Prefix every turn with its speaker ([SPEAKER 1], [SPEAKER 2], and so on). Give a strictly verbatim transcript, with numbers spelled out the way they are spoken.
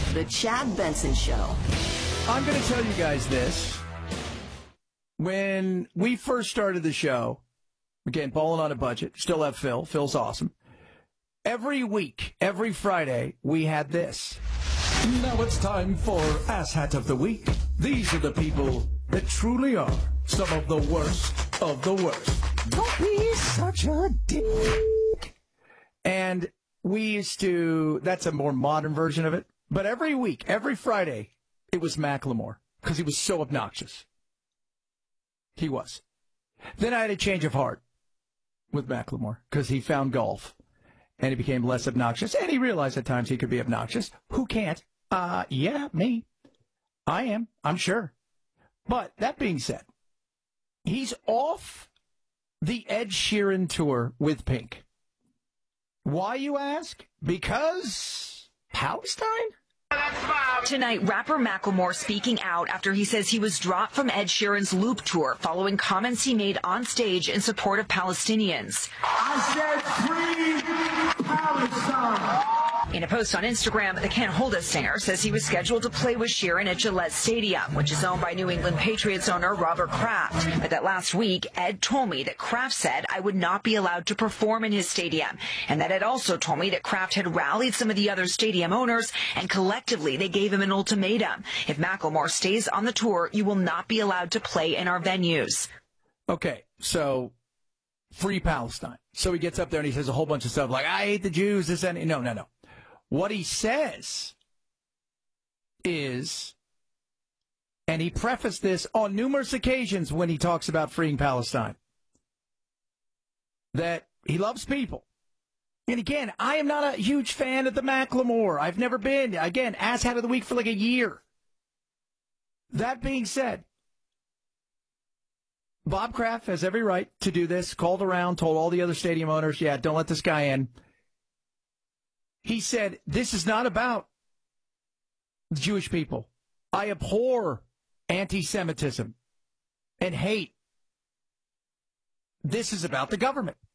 [SPEAKER 1] The Chad Benson Show.
[SPEAKER 2] I'm going to tell you guys this. When we first started the show, again, balling on a budget, still have Phil. Phil's awesome. Every week, every Friday, we had this. Now it's time for Ass Hat of the Week. These are the people that truly are some of the worst of the worst. Don't be such a dick. And we used to, that's a more modern version of it. But every week, every Friday, it was Macklemore because he was so obnoxious. He was. Then I had a change of heart with Macklemore because he found golf and he became less obnoxious. And he realized at times he could be obnoxious. Who can't? Uh, yeah, me. I am. I'm sure. But that being said, he's off the Ed Sheeran tour with Pink. Why, you ask? Because Palestine?
[SPEAKER 3] Tonight, rapper Macklemore speaking out after he says he was dropped from Ed Sheeran's Loop tour following comments he made on stage in support of Palestinians.
[SPEAKER 4] I said free Palestine.
[SPEAKER 3] In a post on Instagram, the Can't Hold Us singer says he was scheduled to play with Sheeran at Gillette Stadium, which is owned by New England Patriots owner Robert Kraft. But that last week, Ed told me that Kraft said I would not be allowed to perform in his stadium, and that Ed also told me that Kraft had rallied some of the other stadium owners, and collectively they gave him an ultimatum. If Macklemore stays on the tour, you will not be allowed to play in our venues.
[SPEAKER 2] Okay, so free Palestine. So he gets up there and he says a whole bunch of stuff like, I hate the Jews, this and no, no, no. What he says is, and he prefaced this on numerous occasions when he talks about freeing Palestine, that he loves people. And again, I am not a huge fan of the Macklemore. I've never been. Again, ass hat of the week for like a year. That being said, Bob Kraft has every right to do this, called around, told all the other stadium owners, yeah, don't let this guy in. He said, this is not about the Jewish people. I abhor anti-Semitism and hate. This is about the government.